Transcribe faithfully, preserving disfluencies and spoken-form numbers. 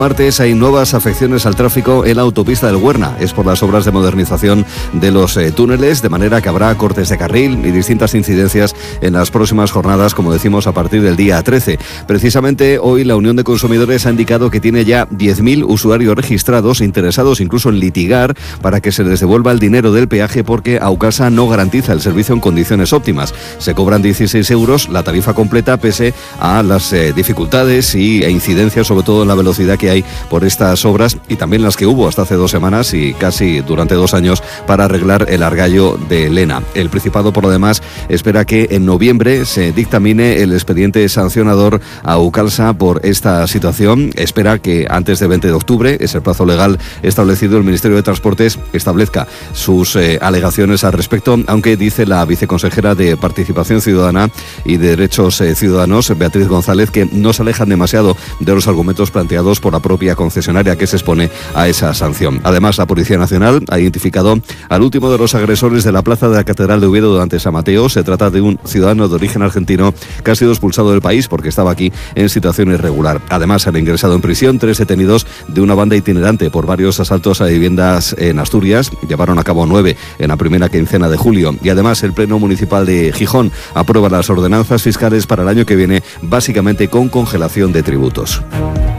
Martes hay nuevas afecciones al tráfico en la autopista del Huerna. Es por las obras de modernización de los eh, túneles, de manera que habrá cortes de carril y distintas incidencias en las próximas jornadas, como decimos, a partir del día trece. Precisamente hoy la Unión de Consumidores ha indicado que tiene ya diez mil usuarios registrados, interesados incluso en litigar para que se les devuelva el dinero del peaje, porque Aucasa no garantiza el servicio en condiciones óptimas. Se cobran dieciséis euros la tarifa completa, pese a las eh, dificultades y, e incidencias, sobre todo en la velocidad que hay por estas obras, y también las que hubo hasta hace dos semanas y casi durante dos años para arreglar el Argallo de Lena. El Principado, por lo demás, espera que en noviembre se dictamine el expediente sancionador a Aucasa por esta situación. Espera que antes del veinte de octubre, es el plazo legal establecido, el Ministerio de Transportes establezca sus eh, alegaciones al respecto, aunque dice la viceconsejera de Participación Ciudadana y de Derechos eh, Ciudadanos, Beatriz González, que no se alejan demasiado de los argumentos planteados por la propia concesionaria que se expone a esa sanción. Además, la Policía Nacional ha identificado al último de los agresores de la plaza de la Catedral de Oviedo durante San Mateo. Se trata de un ciudadano de origen argentino que ha sido expulsado del país porque estaba aquí en situación irregular. Además, han ingresado en prisión tres detenidos de una banda itinerante por varios asaltos a viviendas en Asturias. Llevaron a cabo nueve en la primera quincena de julio. Y además, el Pleno Municipal de Gijón aprueba las ordenanzas fiscales para el año que viene, básicamente con congelación de tributos.